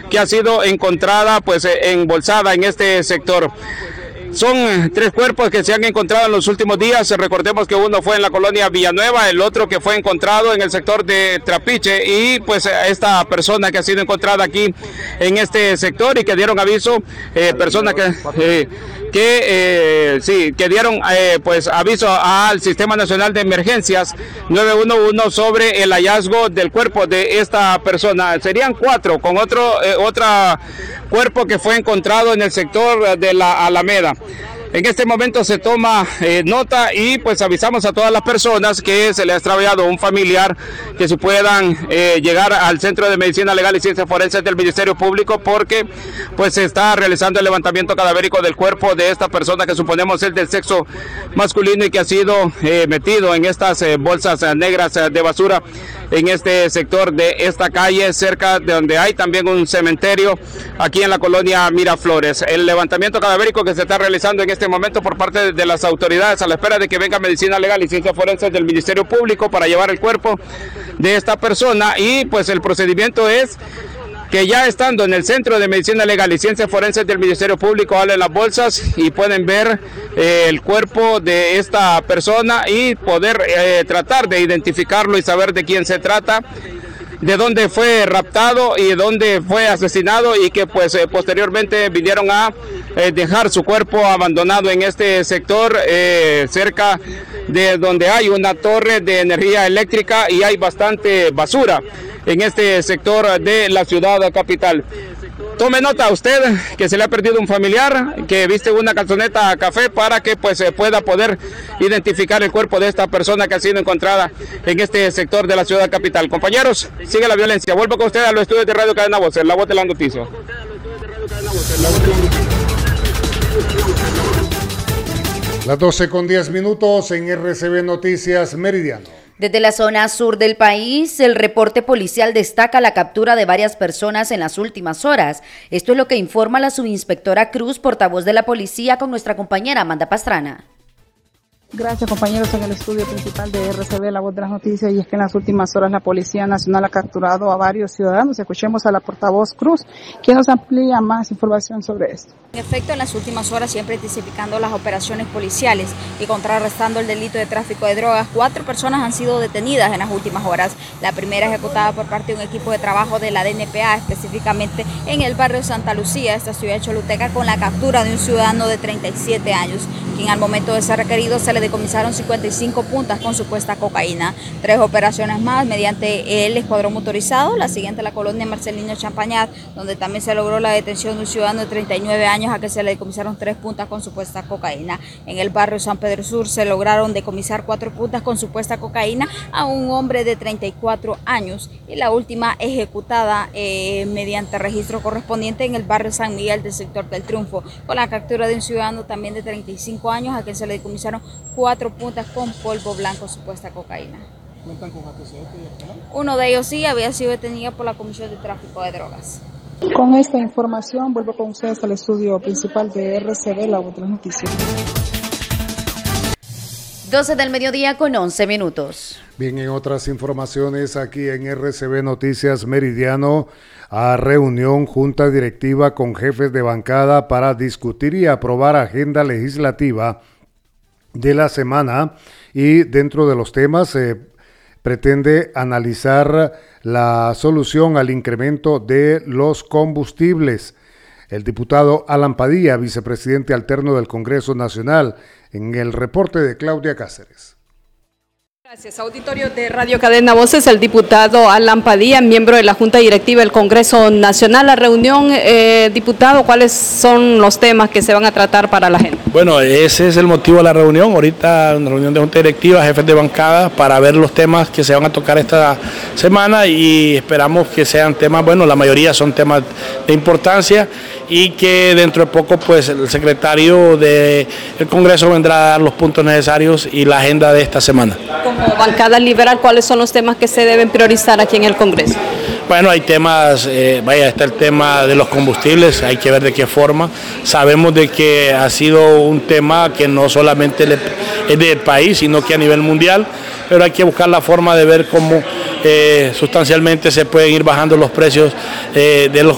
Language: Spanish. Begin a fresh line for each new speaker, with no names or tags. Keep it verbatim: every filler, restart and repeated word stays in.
que ha sido encontrada pues embolsada en este sector. Son tres cuerpos que se han encontrado en los últimos días. Recordemos que uno fue en la colonia Villanueva, el otro que fue encontrado en el sector de Trapiche, y pues esta persona que ha sido encontrada aquí en este sector y que dieron aviso, eh, personas que eh, que eh, sí, que dieron eh, pues aviso al Sistema Nacional de Emergencias nueve uno uno sobre el hallazgo del cuerpo de esta persona. Serían cuatro, con otro eh, otra cuerpo que fue encontrado en el sector de la Alameda. En este momento se toma eh, nota y pues avisamos a todas las personas que se le ha extraviado un familiar que se puedan eh, llegar al Centro de Medicina Legal y Ciencias Forenses del Ministerio Público, porque pues se está realizando el levantamiento cadavérico del cuerpo de esta persona que suponemos es del sexo masculino y que ha sido eh, metido en estas eh, bolsas eh, negras eh, de basura en este sector de esta calle, cerca de donde hay también un cementerio aquí en la colonia Miraflores. El levantamiento cadavérico que se está realizando en este momento por parte de las autoridades a la espera de que venga Medicina Legal y Ciencias Forenses del Ministerio Público para llevar el cuerpo de esta persona, y pues el procedimiento es que ya estando en el Centro de Medicina Legal y Ciencias Forenses del Ministerio Público abren las bolsas y pueden ver eh, el cuerpo de esta persona y poder eh, tratar de identificarlo y saber de quién se trata, de dónde fue raptado y dónde fue asesinado, y que pues eh, posteriormente vinieron a eh, dejar su cuerpo abandonado en este sector eh, cerca de donde hay una torre de energía eléctrica y hay bastante basura en este sector de la ciudad capital. Tome nota usted que se le ha perdido un familiar que viste una calzoneta café para que pues se pueda poder identificar el cuerpo de esta persona que ha sido encontrada en este sector de la ciudad capital. Compañeros, sigue la violencia. Vuelvo con usted a los estudios de Radio Cadena Voces, la voz de la noticia.
Las doce con diez minutos en R C B Noticias Meridiano.
Desde la zona sur del país, el reporte policial destaca la captura de varias personas en las últimas horas. Esto es lo que informa la subinspectora Cruz, portavoz de la policía, con nuestra compañera Amanda Pastrana.
Gracias, compañeros, en el estudio principal de R C B, la voz de las noticias, y es que en las últimas horas la Policía Nacional ha capturado a varios ciudadanos. Escuchemos a la portavoz Cruz, quien nos amplía más información sobre esto.
En efecto, en las últimas horas, siempre intensificando las operaciones policiales y contrarrestando el delito de tráfico de drogas, cuatro personas han sido detenidas en las últimas horas. La primera ejecutada por parte de un equipo de trabajo de la D N P A, específicamente en el barrio Santa Lucía, esta ciudad de Choluteca, con la captura de un ciudadano de treinta y siete años, quien al momento de ser requerido se le decomisaron cincuenta y cinco puntas con supuesta cocaína. Tres operaciones más mediante el escuadrón motorizado, la siguiente la colonia Marcelino Champañat, donde también se logró la detención de un ciudadano de treinta y nueve años a que se le decomisaron tres puntas con supuesta cocaína. En el barrio San Pedro Sur se lograron decomisar cuatro puntas con supuesta cocaína a un hombre de treinta y cuatro años, y la última ejecutada eh, mediante registro correspondiente en el barrio San Miguel del sector del Triunfo, con la captura de un ciudadano también de treinta y cinco años a quien se le decomisaron cuatro puntas con polvo blanco, supuesta cocaína. ¿Cuentan con antecedentes? Uno de ellos sí había sido detenido por la Comisión de Tráfico de Drogas.
Con esta información vuelvo con ustedes al estudio principal de R C B, la voz de las noticias.
doce del mediodía con once minutos.
Bien, en otras informaciones aquí en R C B Noticias Meridiano, a reunión junta directiva con jefes de bancada para discutir y aprobar agenda legislativa de la semana, y dentro de los temas se eh, pretende analizar la solución al incremento de los combustibles. El diputado Alan Padilla, vicepresidente alterno del Congreso Nacional, en el reporte de Claudia Cáceres.
Gracias. Auditorio de Radio Cadena Voces, el diputado Alan Padilla, miembro de la Junta Directiva del Congreso Nacional. La reunión, eh, diputado, ¿cuáles son los temas que se van a tratar para la agenda?
Bueno, ese es el motivo de la reunión. Ahorita una reunión de Junta Directiva, jefes de bancada, para ver los temas que se van a tocar esta semana, y esperamos que sean temas, bueno, la mayoría son temas de importancia, y que dentro de poco pues el secretario del Congreso vendrá a dar los puntos necesarios y la agenda de esta semana.
Como bancada liberal, ¿cuáles son los temas que se deben priorizar aquí en el Congreso?
Bueno, hay temas, eh, vaya, está el tema de los combustibles, hay que ver de qué forma. Sabemos de que ha sido un tema que no solamente es del país, sino que a nivel mundial, pero hay que buscar la forma de ver cómo eh, sustancialmente se pueden ir bajando los precios eh, de los